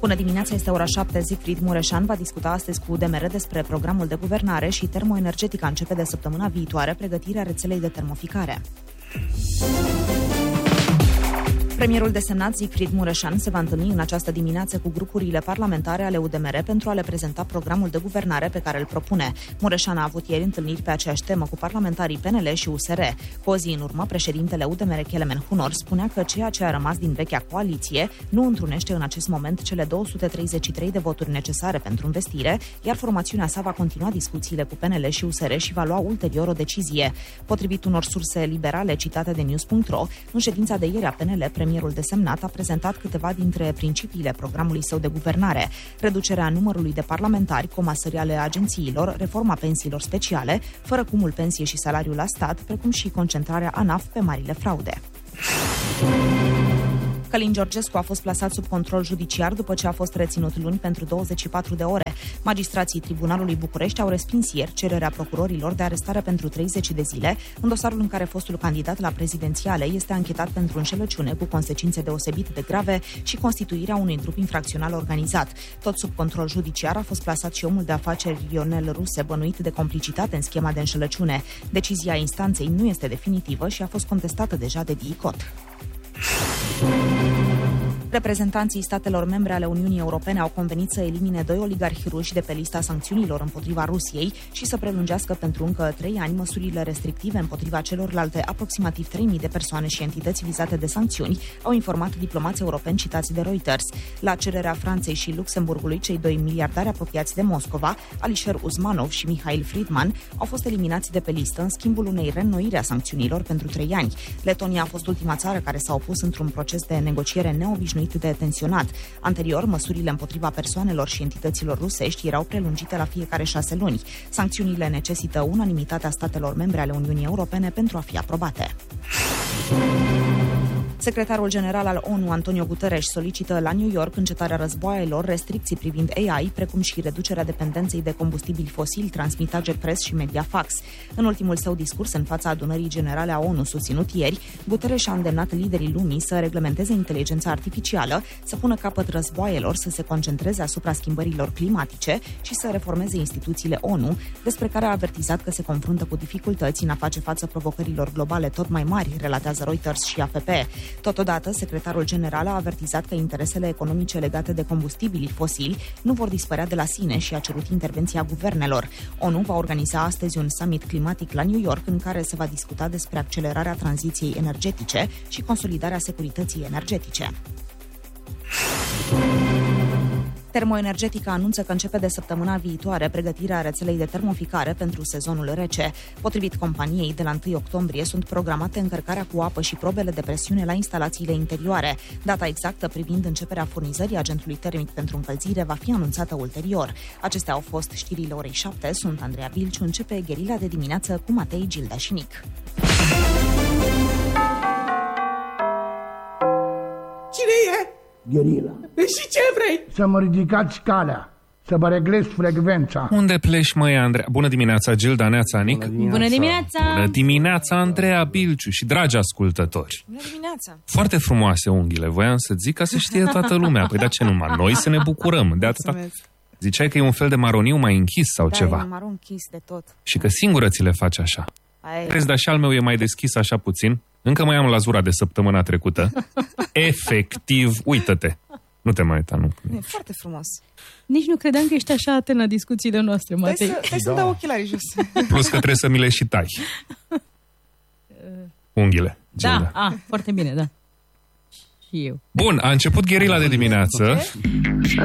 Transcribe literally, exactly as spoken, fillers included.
Bună dimineața, este ora șapte. Siegfried Mureșan va discuta astăzi cu U D M R despre programul de guvernare și termoenergetica începe de săptămâna viitoare pregătirea rețelei de termoficare. Premierul desemnat Siegfried Mureșan se va întâlni în această dimineață cu grupurile parlamentare ale U D M R pentru a le prezenta programul de guvernare pe care îl propune. Mureșan a avut ieri întâlniri pe aceeași temă cu parlamentarii P N L și U S R. Cu o zi în urmă, președintele U D M R Kelemen Hunor spunea că ceea ce a rămas din vechea coaliție nu întrunește în acest moment cele două sute treizeci și trei de voturi necesare pentru investire, iar formațiunea sa va continua discuțiile cu P N L și U S R și va lua ulterior o decizie. Potrivit unor surse liberale citate de news punct ro, în ședința de ieri a P N L, premierul desemnat a prezentat câteva dintre principiile programului său de guvernare: reducerea numărului de parlamentari, comasări ale agențiilor, reforma pensiilor speciale, fără cumul pensie și salariu la stat, precum și concentrarea ANAF pe marile fraude. Călin Georgescu a fost plasat sub control judiciar după ce a fost reținut luni pentru douăzeci și patru de ore. Magistrații Tribunalului București au respins ieri cererea procurorilor de arestare pentru treizeci de zile, în dosarul în care fostul candidat la prezidențiale este anchetat pentru înșelăciune cu consecințe deosebit de grave și constituirea unui grup infracțional organizat. Tot sub control judiciar a fost plasat și omul de afaceri Ionel Ruse, bănuit de complicitate în schema de înșelăciune. Decizia instanței nu este definitivă și a fost contestată deja de DICOT. Reprezentanții statelor membre ale Uniunii Europene au convenit să elimine doi oligarhi ruși de pe lista sancțiunilor împotriva Rusiei și să prelungească pentru încă trei ani măsurile restrictive împotriva celorlalte aproximativ trei mii de persoane și entități vizate de sancțiuni, au informat diplomați europeni citați de Reuters. La cererea Franței și Luxemburgului, cei doi miliardari apropiați de Moscova, Alisher Uzmanov și Mihail Friedman, au fost eliminați de pe listă în schimbul unei reînnoiri a sancțiunilor pentru trei ani. Letonia a fost ultima țară care s-a opus într-un proces de negociere neobișnuit de tensionat. Anterior, măsurile împotriva persoanelor și entităților rusești erau prelungite la fiecare șase luni. Sancțiunile necesită unanimitatea statelor membre ale Uniunii Europene pentru a fi aprobate. Secretarul general al ONU, Antonio Guterres, solicită la New York încetarea războaielor, restricții privind A I, precum și reducerea dependenței de combustibili fosili, transmitaje pres și Mediafax. În ultimul său discurs în fața adunării generale a ONU susținut ieri, Guterres a îndemnat liderii lumii să reglementeze inteligența artificială, să pună capăt războaielor, să se concentreze asupra schimbărilor climatice și să reformeze instituțiile ONU, despre care a avertizat că se confruntă cu dificultăți în a face față provocărilor globale tot mai mari, relatează Reuters și A F P. Totodată, secretarul general a avertizat că interesele economice legate de combustibilii fosili nu vor dispărea de la sine și a cerut intervenția guvernelor. ONU va organiza astăzi un summit climatic la New York în care se va discuta despre accelerarea tranziției energetice și consolidarea securității energetice. Termoenergetica anunță că începe de săptămâna viitoare pregătirea rețelei de termoficare pentru sezonul rece. Potrivit companiei, de la întâi octombrie sunt programate încărcarea cu apă și probele de presiune la instalațiile interioare. Data exactă privind începerea furnizării agentului termic pentru încălzire va fi anunțată ulterior. Acestea au fost știrile orei șapte. Sunt Andreea Bilciu. Începe Gherila de dimineață cu Matei Gildașinic. Cine e? Gherila. Și ce vrei? Să mă ridicați calea, să vă reglez frecvența. Unde pleci, măi, Andreea? Bună dimineața, Gilda, Neața, Nic. Bună dimineața. Bună dimineața. Bună dimineața, Andreea Bilciu și dragi ascultători. Bună dimineața. Foarte frumoase unghiile, voiam să zic, ca să știe toată lumea. Păi, dar ce numai? Noi să ne bucurăm de atâta. Ziceai că e un fel de maroniu mai închis sau da, ceva. Da, e un maron închis de tot. Și că singură ți le faci așa. Aia. Crezi, dar și al meu e mai deschis așa puțin? Încă mai am lazura de săptămâna trecută. Efectiv, uită-te. Nu te mai uita, nu. E foarte frumos. Nici nu credeam că ești așa atent la discuțiile noastre, Matei. Hai să, hai să da. dau ochelarii jos. Plus că trebuie să mi le și tai. Unghiile. Da, Gilda. a, foarte bine, da. Și eu. Bun, a început Gherila de dimineață.